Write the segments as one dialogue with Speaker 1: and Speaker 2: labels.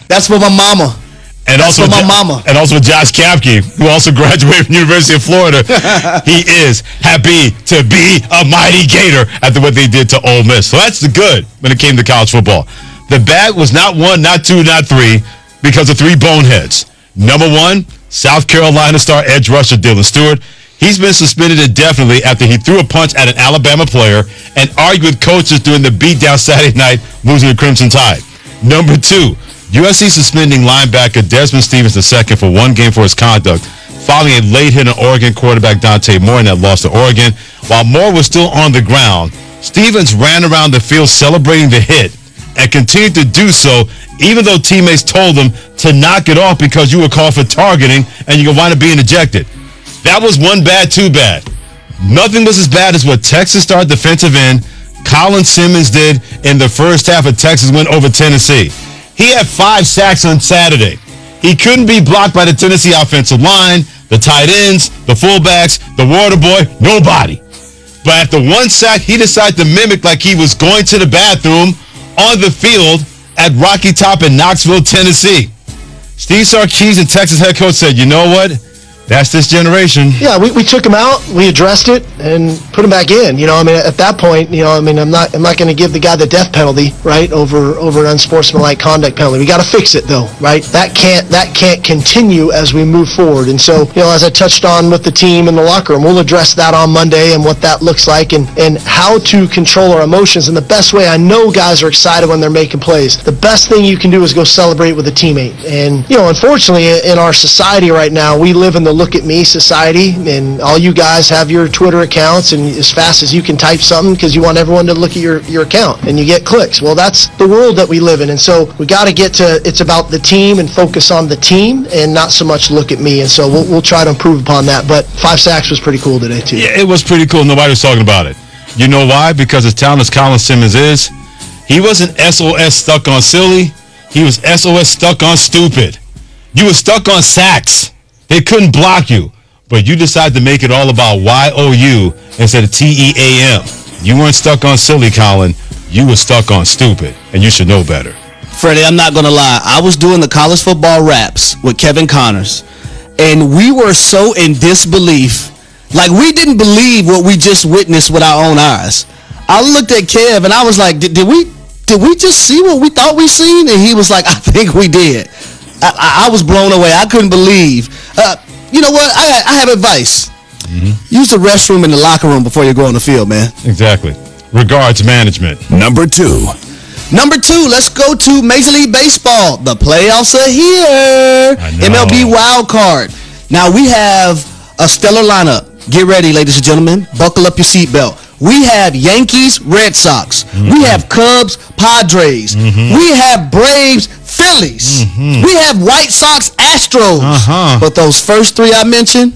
Speaker 1: That's for my mama.
Speaker 2: And
Speaker 1: That's
Speaker 2: also
Speaker 1: for my mama.
Speaker 2: And also Josh Kapke, who also graduated from the University of Florida. He is happy to be a mighty Gator after what they did to Ole Miss. So that's the good when it came to college football. The bad was not 1, not 2, not 3, because of 3 boneheads. Number 1, South Carolina star edge rusher Dylan Stewart. He's been suspended indefinitely after he threw a punch at an Alabama player and argued with coaches during the beatdown Saturday night, losing the Crimson Tide. Number 2, USC suspending linebacker Desmond Stevens II for 1 game for his conduct, following a late hit on Oregon quarterback Dante Moore in that loss to Oregon. While Moore was still on the ground, Stevens ran around the field celebrating the hit and continued to do so even though teammates told him to knock it off because you were called for targeting and you could wind up being ejected. That was 1 bad, 2 bad. Nothing was as bad as what Texas star defensive end Colin Simmons did in the first half of Texas win over Tennessee. He had 5 sacks on Saturday. He couldn't be blocked by the Tennessee offensive line, the tight ends, the fullbacks, the water boy, nobody. But after 1 sack, he decided to mimic like he was going to the bathroom on the field at Rocky Top in Knoxville, Tennessee. Steve Sarkisian, Texas head coach, said, you know what? That's this generation.
Speaker 3: Yeah, we took him out, we addressed it, and put him back in. At that point, I'm not going to give the guy the death penalty, right, over an unsportsmanlike conduct penalty. We got to fix it though, right? That can't continue as we move forward. And so, as I touched on with the team in the locker room, we'll address that on Monday and what that looks like and how to control our emotions. And the best way, I know guys are excited when they're making plays. The best thing you can do is go celebrate with a teammate. And unfortunately, in our society right now, we live in the look at me society, and all you guys have your Twitter accounts, and as fast as you can type something because you want everyone to look at your account and you get clicks. Well, that's the world that we live in, and so we got to get to it's about the team and focus on the team and not so much look at me. And so we'll try to improve upon that. But 5 sacks was pretty cool today too.
Speaker 2: Yeah, it was pretty cool. Nobody was talking about it. You know why? Because as talented as Colin Simmons is, he wasn't SOS stuck on silly. He was SOS stuck on stupid. You were stuck on sacks. They couldn't block you, but you decided to make it all about YOU instead of TEAM. You weren't stuck on silly, Colin. You were stuck on stupid, and you should know better.
Speaker 1: Freddie, I'm not going to lie. I was doing the college football raps with Kevin Connors, and we were so in disbelief. Like, we didn't believe what we just witnessed with our own eyes. I looked at Kev, and I was like, did we just see what we thought we seen? And he was like, I think we did. I was blown away. I couldn't believe. You know what? I have advice. Mm-hmm. Use the restroom in the locker room before you go on the field, man.
Speaker 2: Exactly. Regards, management.
Speaker 4: Number 2,
Speaker 1: let's go to Major League Baseball. The playoffs are here. MLB wild card. Now, we have a stellar lineup. Get ready, ladies and gentlemen. Buckle up your seatbelt. We have Yankees, Red Sox. Mm-hmm. We have Cubs, Padres. Mm-hmm. We have Braves, Phillies. Mm-hmm. We have White Sox, Astros. But those first 3 I mentioned,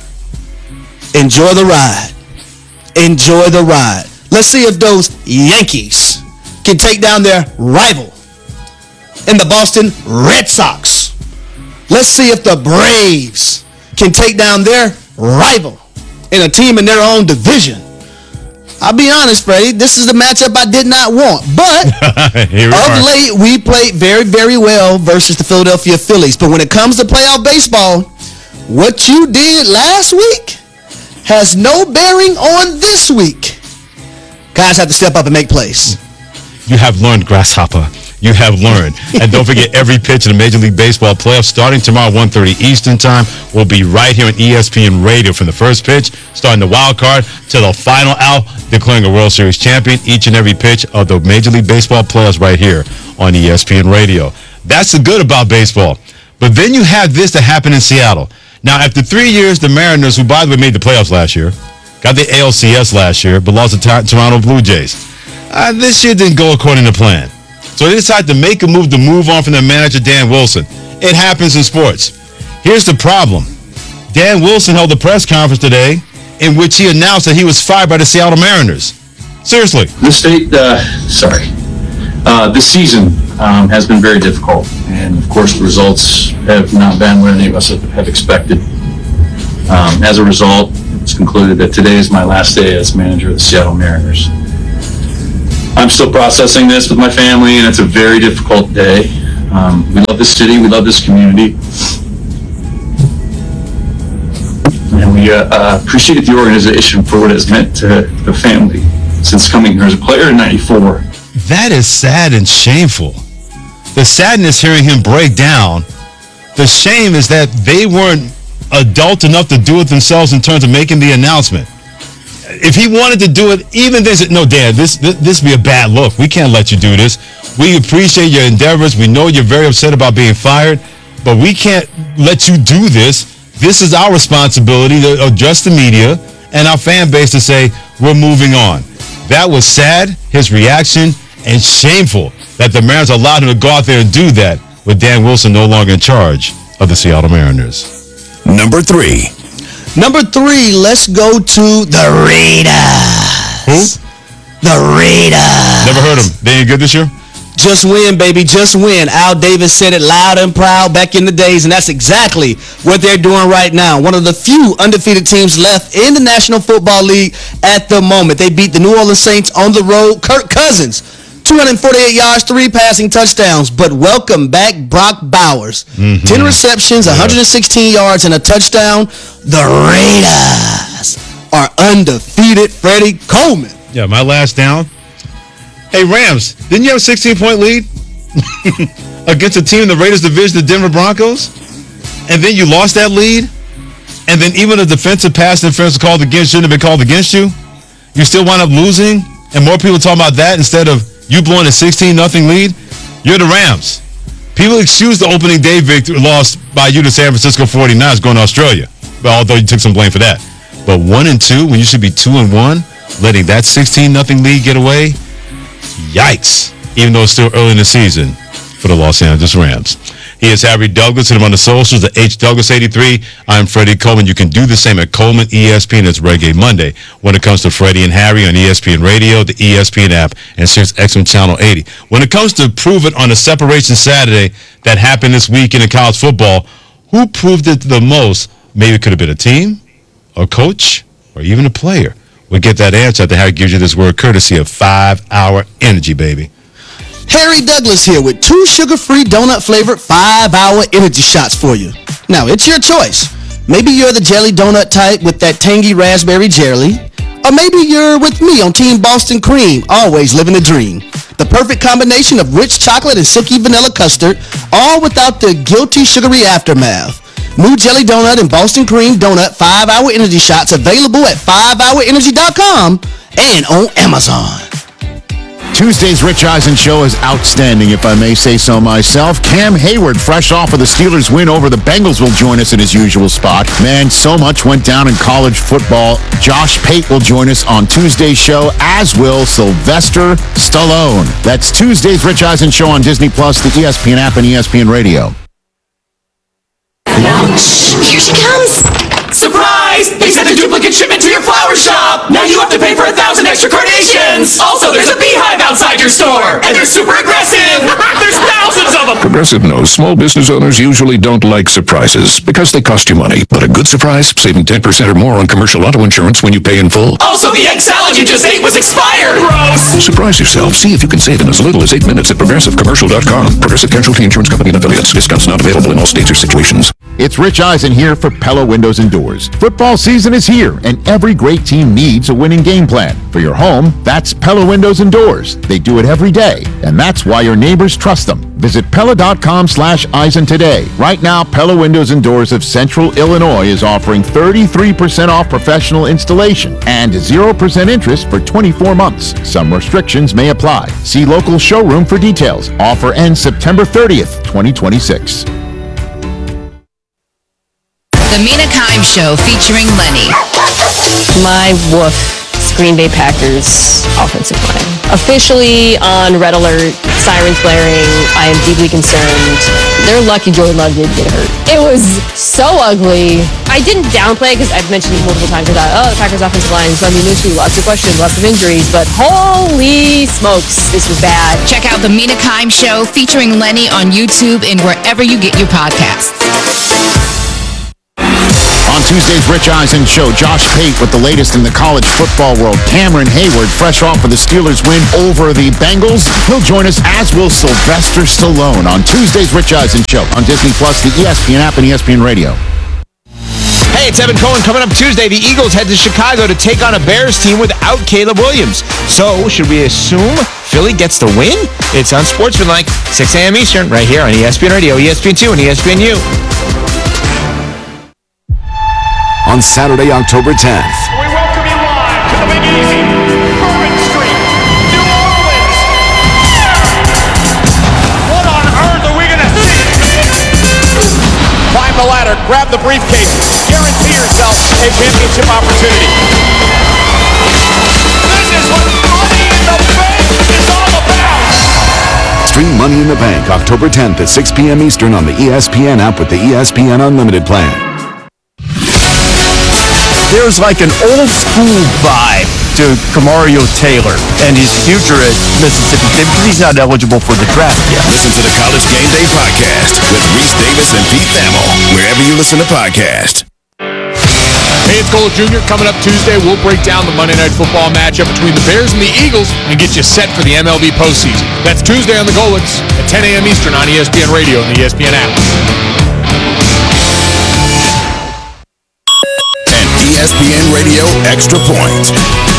Speaker 1: enjoy the ride. Enjoy the ride. Let's see if those Yankees can take down their rival in the Boston Red Sox. Let's see if the Braves can take down their rival in a team in their own division. I'll be honest, Freddie, this is the matchup I did not want. But of late, we played very, very well versus the Philadelphia Phillies. But when it comes to playoff baseball, what you did last week has no bearing on this week. Guys have to step up and make plays.
Speaker 2: You have learned, Grasshopper. You have learned. And don't forget, every pitch in the Major League Baseball playoffs starting tomorrow, 1:30 Eastern Time, will be right here on ESPN Radio from the first pitch, starting the wild card, to the final out, declaring a World Series champion. Each and every pitch of the Major League Baseball playoffs right here on ESPN Radio. That's the good about baseball. But then you have this that happened in Seattle. Now, after 3 years, the Mariners, who, by the way, made the playoffs last year, got the ALCS last year, but lost to Toronto Blue Jays. This year didn't go according to plan. So they decided to make a move to move on from their manager, Dan Wilson. It happens in sports. Here's the problem. Dan Wilson held a press conference today in which he announced that he was fired by the Seattle Mariners. Seriously.
Speaker 5: This season has been very difficult. And, of course, the results have not been what any of us have expected. As a result, it's concluded that today is my last day as manager of the Seattle Mariners. I'm still processing this with my family, and it's a very difficult day. We love this city. We love this community. And we appreciate the organization for what it's meant to the family since coming here as a player in '94.
Speaker 2: That is sad and shameful. The sadness hearing him break down. The shame is that they weren't adult enough to do it themselves in terms of making the announcement. If he wanted to do it, even they said, no, Dad, this be a bad look. We can't let you do this. We appreciate your endeavors. We know you're very upset about being fired, but we can't let you do this. This is our responsibility to address the media and our fan base to say, we're moving on. That was sad, his reaction, and shameful that the Mariners allowed him to go out there and do that with Dan Wilson no longer in charge of the Seattle Mariners.
Speaker 4: Number 3.
Speaker 1: Number 3, let's go to the Raiders.
Speaker 2: Who?
Speaker 1: The Raiders.
Speaker 2: Never heard him. They ain't good this year?
Speaker 1: Just win, baby, just win. Al Davis said it loud and proud back in the days, and that's exactly what they're doing right now. One of the few undefeated teams left in the National Football League at the moment. They beat the New Orleans Saints on the road. Kirk Cousins, 248 yards, 3 passing touchdowns. But welcome back Brock Bowers. 10 receptions, 116 yards, and a touchdown. The Raiders are undefeated. Freddie Coleman.
Speaker 2: Yeah, my last down. Hey, Rams, didn't you have a 16-point lead against a team in the Raiders division, the Denver Broncos? And then you lost that lead? And then even a defensive pass interference called against you shouldn't have been called against you? You still wind up losing? And more people talking about that instead of you blowing a 16-0 lead? You're the Rams. People excuse the opening day victory loss by you to San Francisco 49ers going to Australia. Well, although you took some blame for that. But 1-2 when you should be 2-1, letting that 16-0 lead get away? Yikes. Even though it's still early in the season for the Los Angeles Rams. He is Harry Douglas, and I'm on the socials at HDouglas83. I'm Freddie Coleman. You can do the same at Coleman ESPN. It's Reggae Monday. When it comes to Freddie and Harry on ESPN Radio, the ESPN app, and SiriusXM Channel 80. When it comes to Prove It on the Separation Saturday that happened this weekend in college football, who proved it the most? Maybe it could have been a team, a coach, or even a player. We'll get that answer after Harry gives you this word courtesy of 5-Hour Energy, baby.
Speaker 1: Harry Douglas here with 2 sugar-free donut-flavored 5-Hour Energy shots for you. Now, it's your choice. Maybe you're the jelly donut type with that tangy raspberry jelly. Or maybe you're with me on Team Boston Cream, always living the dream. The perfect combination of rich chocolate and silky vanilla custard, all without the guilty sugary aftermath. New Jelly Donut and Boston Cream Donut 5-Hour Energy Shots available at 5hourenergy.com and on Amazon.
Speaker 4: Tuesday's Rich Eisen show is outstanding, if I may say so myself. Cam Hayward, fresh off of the Steelers' win over the Bengals, will join us in his usual spot. Man, so much went down in college football. Josh Pate will join us on Tuesday's show, as will Sylvester Stallone. That's Tuesday's Rich Eisen show on Disney+, the ESPN app, and ESPN Radio.
Speaker 6: Here she comes! Surprise! They sent a duplicate shipment to your flower shop! Now you have to pay for 1,000 extra carnations! Also, there's a beehive outside your store! And they're super aggressive! There's thousands of them!
Speaker 7: Progressive knows small business owners usually don't like surprises because they cost you money. But a good surprise, saving 10% or more on commercial auto insurance when you pay in full.
Speaker 6: Also, the egg salad you just ate was expired! Gross!
Speaker 7: Surprise yourself. See if you can save in as little as 8 minutes at ProgressiveCommercial.com. Progressive Casualty Insurance Company and Affiliates. Discounts not available in all states or situations.
Speaker 4: It's Rich Eisen here for Pella Windows and Doors. Football season is here, and every great team needs a winning game plan. For your home, that's Pella Windows and Doors. They do it every day, and that's why your neighbors trust them. Visit Pella.com/Eisen today. Right now, Pella Windows and Doors of Central Illinois is offering 33% off professional installation and 0% interest for 24 months. Some restrictions may apply. See local showroom for details. Offer ends September 30th, 2026.
Speaker 8: The Mina Kimes Show featuring Lenny.
Speaker 9: My woof. Green Bay Packers offensive line. Officially on red alert, sirens blaring. I am deeply concerned. They're lucky Jordan Love didn't get hurt. It was so ugly. I didn't downplay it because I've mentioned it multiple times. I thought, the Packers offensive line is going to be an issue. Lots of questions, lots of injuries. But holy smokes, this was bad.
Speaker 8: Check out The Mina Kimes Show featuring Lenny on YouTube and wherever you get your podcasts.
Speaker 4: On Tuesday's Rich Eisen Show. Josh Pate with the latest in the college football world. Cameron Hayward, fresh off of the Steelers win over the Bengals. He'll join us, as will Sylvester Stallone, on Tuesday's Rich Eisen Show on Disney+, the ESPN app, and ESPN Radio.
Speaker 10: Hey, it's Evan Cohen. Coming up Tuesday, the Eagles head to Chicago to take on a Bears team without Caleb Williams. So, should we assume Philly gets the win? It's Unsportsmanlike, 6 a.m. Eastern, right here on ESPN Radio, ESPN2, and ESPNU.
Speaker 11: On Saturday, October 10th.
Speaker 6: We welcome you live to the Big Easy, Bourbon Street, New Orleans. What on earth are we going to see? Climb the ladder, grab the briefcase, guarantee yourself a championship opportunity. This is what Money in the Bank is all about.
Speaker 11: Stream Money in the Bank October 10th at 6 p.m. Eastern on the ESPN app with the ESPN Unlimited plan.
Speaker 12: There's like an old school vibe to Kamario Taylor and his future at Mississippi State because he's not eligible for the draft yet.
Speaker 7: Listen to the College Game Day podcast with Reese Davis and Pete Thamel, wherever you listen to podcasts.
Speaker 13: Hey, it's Cole Jr. Coming up Tuesday, we'll break down the Monday Night Football matchup between the Bears and the Eagles and get you set for the MLB postseason. That's Tuesday on the Golets at 10 a.m. Eastern on ESPN Radio and the ESPN app.
Speaker 7: ESPN Radio Extra Point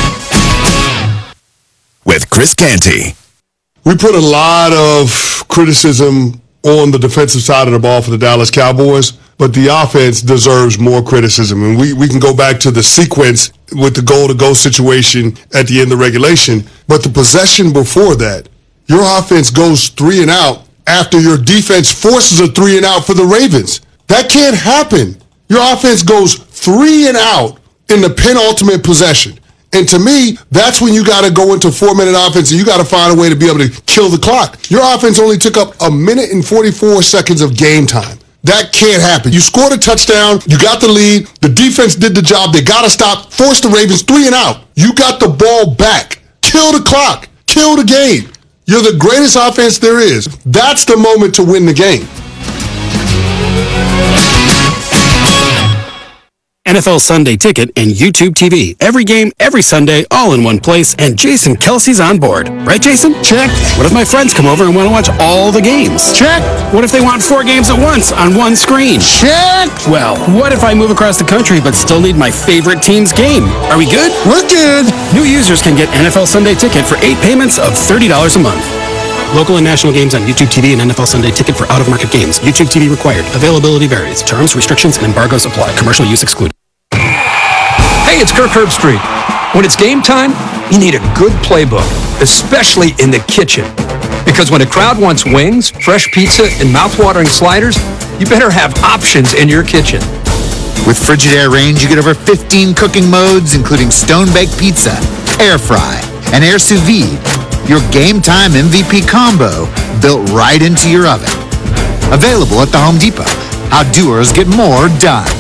Speaker 7: with Chris Canty.
Speaker 14: We put a lot of criticism on the defensive side of the ball for the Dallas Cowboys, but the offense deserves more criticism. And we can go back to the sequence with the goal-to-go situation at the end of regulation, but the possession before that, your offense goes 3 and out after your defense forces a 3 and out for the Ravens. That can't happen. Your offense goes 3 and out in the penultimate possession. And to me, that's when you got to go into 4-minute offense and you got to find a way to be able to kill the clock. Your offense only took up 1 minute and 44 seconds of game time. That can't happen. You scored a touchdown. You got the lead. The defense did the job. They got to stop. Force the Ravens 3 and out. You got the ball back. Kill the clock. Kill the game. You're the greatest offense there is. That's the moment to win the game.
Speaker 15: NFL Sunday Ticket and YouTube TV. Every game, every Sunday, all in one place, and Jason Kelsey's on board. Right, Jason? Check. What if my friends come over and want to watch all the games? Check. What if they want 4 games at once on one screen? Check. Well, what if I move across the country but still need my favorite team's game? Are we good? We're good. New users can get NFL Sunday Ticket for 8 payments of $30 a month. Local and national games on YouTube TV and NFL Sunday Ticket for out-of-market games. YouTube TV required. Availability varies. Terms, restrictions, and embargoes apply. Commercial use excluded.
Speaker 16: Hey, it's Kirk Herbstreit. When it's game time, you need a good playbook, especially in the kitchen. Because when a crowd wants wings, fresh pizza, and mouth-watering sliders, you better have options in your kitchen.
Speaker 17: With Frigidaire Range, you get over 15 cooking modes, including stone-baked pizza, air fry, and air sous vide. Your game time MVP combo built right into your oven. Available at the Home Depot. How doers get more done.